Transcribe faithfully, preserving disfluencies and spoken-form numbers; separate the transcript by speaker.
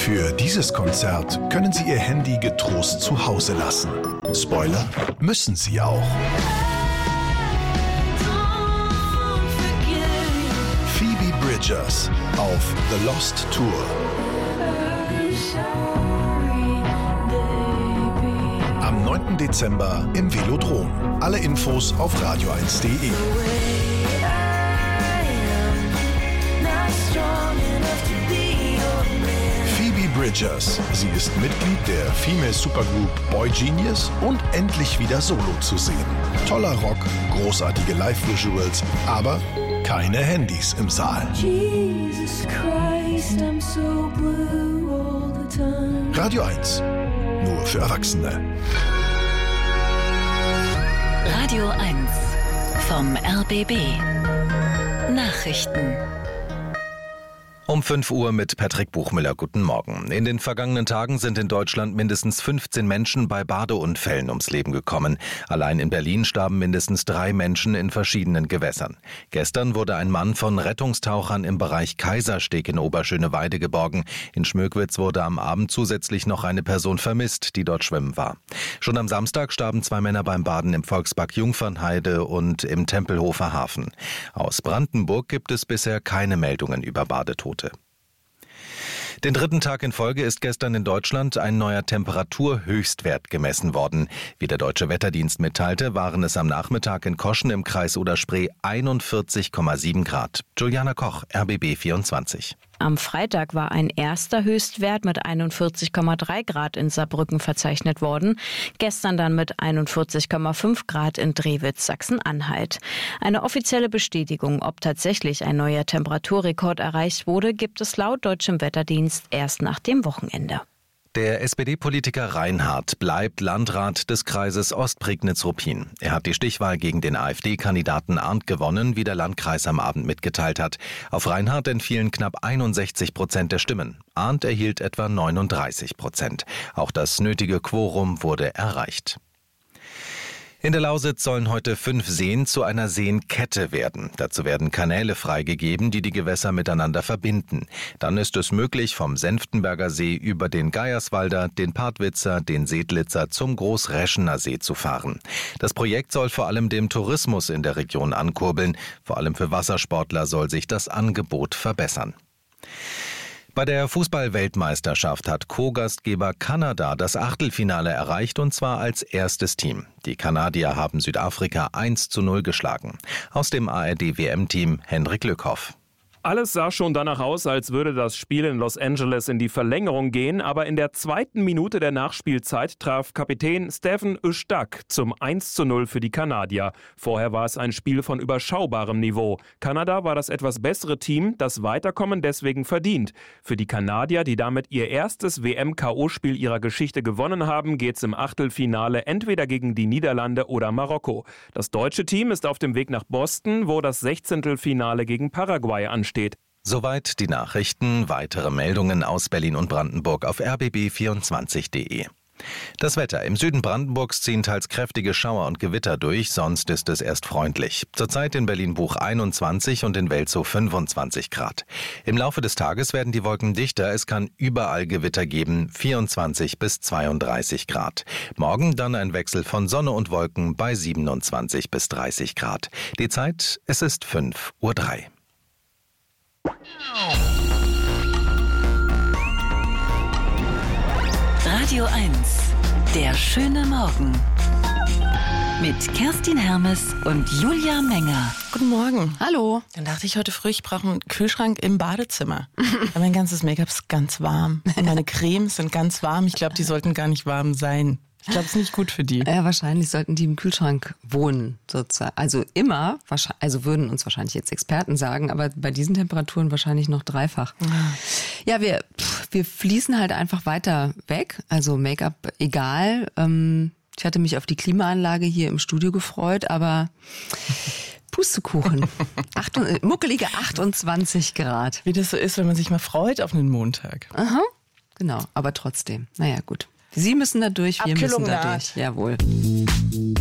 Speaker 1: Für dieses Konzert können Sie Ihr Handy getrost zu Hause lassen. Spoiler, müssen Sie auch. Phoebe Bridgers auf The Lost Tour. Am neunten Dezember im Velodrom. Alle Infos auf radio eins punkt de. Phoebe Bridgers. Sie ist Mitglied der Female Supergroup Boy Genius und endlich wieder solo zu sehen. Toller Rock, großartige Live-Visuals, aber keine Handys im Saal.
Speaker 2: Jesus Christ, I'm so blue all the time.
Speaker 1: Radio eins. Nur für Erwachsene.
Speaker 3: Radio eins vom R B B. Nachrichten.
Speaker 4: Um fünf Uhr mit Patrick Buchmüller. Guten Morgen. In den vergangenen Tagen sind in Deutschland mindestens fünfzehn Menschen bei Badeunfällen ums Leben gekommen. Allein in Berlin starben mindestens drei Menschen in verschiedenen Gewässern. Gestern wurde ein Mann von Rettungstauchern im Bereich Kaisersteg in Oberschöneweide geborgen. In Schmöckwitz wurde am Abend zusätzlich noch eine Person vermisst, die dort schwimmen war. Schon am Samstag starben zwei Männer beim Baden im Volkspark Jungfernheide und im Tempelhofer Hafen. Aus Brandenburg gibt es bisher keine Meldungen über Badetote. Den dritten Tag in Folge ist gestern in Deutschland ein neuer Temperaturhöchstwert gemessen worden. Wie der Deutsche Wetterdienst mitteilte, waren es am Nachmittag in Koschen im Kreis Oder-Spree einundvierzig Komma sieben Grad. Juliana Koch, R B B vierundzwanzig.
Speaker 5: Am Freitag war ein erster Höchstwert mit einundvierzig Komma drei Grad in Saarbrücken verzeichnet worden. Gestern dann mit einundvierzig Komma fünf Grad in Drewitz, Sachsen-Anhalt. Eine offizielle Bestätigung, ob tatsächlich ein neuer Temperaturrekord erreicht wurde, gibt es laut Deutschem Wetterdienst erst nach dem Wochenende.
Speaker 4: Der S P D-Politiker Reinhardt bleibt Landrat des Kreises Ostprignitz-Ruppin. Er hat die Stichwahl gegen den AfD-Kandidaten Arndt gewonnen, wie der Landkreis am Abend mitgeteilt hat. Auf Reinhardt entfielen knapp einundsechzig Prozent der Stimmen. Arndt erhielt etwa neununddreißig Prozent. Auch das nötige Quorum wurde erreicht. In der Lausitz sollen heute fünf Seen zu einer Seenkette werden. Dazu werden Kanäle freigegeben, die die Gewässer miteinander verbinden. Dann ist es möglich, vom Senftenberger See über den Geierswalder, den Partwitzer, den Seedlitzer zum Großräschener See zu fahren. Das Projekt soll vor allem den Tourismus in der Region ankurbeln. Vor allem für Wassersportler soll sich das Angebot verbessern. Bei der Fußball-Weltmeisterschaft hat Co-Gastgeber Kanada das Achtelfinale erreicht, und zwar als erstes Team. Die Kanadier haben Südafrika eins zu null geschlagen. Aus dem A R D-W M-Team Henrik Lückhoff.
Speaker 6: Alles sah schon danach aus, als würde das Spiel in Los Angeles in die Verlängerung gehen, aber in der zweiten Minute der Nachspielzeit traf Kapitän Stephen Ustak zum eins zu null für die Kanadier. Vorher war es ein Spiel von überschaubarem Niveau. Kanada war das etwas bessere Team, das Weiterkommen deswegen verdient. Für die Kanadier, die damit ihr erstes W M-K O-Spiel ihrer Geschichte gewonnen haben, geht's im Achtelfinale entweder gegen die Niederlande oder Marokko. Das deutsche Team ist auf dem Weg nach Boston, wo das Sechzehntelfinale gegen Paraguay ansteht.
Speaker 4: Soweit die Nachrichten. Weitere Meldungen aus Berlin und Brandenburg auf r b b vierundzwanzig punkt de. Das Wetter. Im Süden Brandenburgs ziehen teils kräftige Schauer und Gewitter durch, sonst ist es erst freundlich. Zurzeit in Berlin-Buch einundzwanzig und in Welzow fünfundzwanzig Grad. Im Laufe des Tages werden die Wolken dichter, es kann überall Gewitter geben, vierundzwanzig bis zweiunddreißig Grad. Morgen dann ein Wechsel von Sonne und Wolken bei siebenundzwanzig bis dreißig Grad. Die Zeit, es ist fünf Uhr drei.
Speaker 3: Radio eins, der schöne Morgen. Mit Kerstin Hermes und Julia Menger.
Speaker 7: Guten Morgen. Hallo. Dann dachte ich heute früh, ich brauche einen Kühlschrank im Badezimmer. Aber mein ganzes Make-up ist ganz warm. Und meine Cremes sind ganz warm. Ich glaube, die sollten gar nicht warm sein. Ich glaube, es ist nicht gut für die.
Speaker 8: Ja, wahrscheinlich sollten die im Kühlschrank wohnen, sozusagen. Also immer, also würden uns wahrscheinlich jetzt Experten sagen, aber bei diesen Temperaturen wahrscheinlich noch dreifach. Ja, wir, wir fließen halt einfach weiter weg. Also Make-up egal. Ich hatte mich auf die Klimaanlage hier im Studio gefreut, aber Pustekuchen. Acht, muckelige achtundzwanzig Grad.
Speaker 7: Wie das so ist, wenn man sich mal freut auf einen Montag.
Speaker 8: Aha, genau. Aber trotzdem, naja gut. Sie müssen da durch, wir müssen da durch. Jawohl.